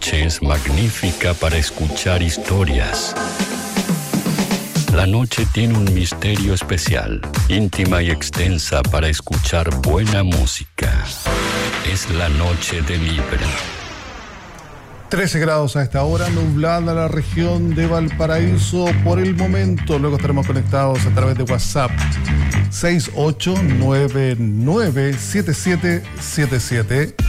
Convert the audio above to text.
noche es magnífica para escuchar historias. La noche tiene un misterio especial, íntima y extensa para escuchar buena música. Es la noche de Libra. 13 grados a esta hora, nublada la región de Valparaíso por el momento. Luego estaremos conectados a través de WhatsApp 68997777.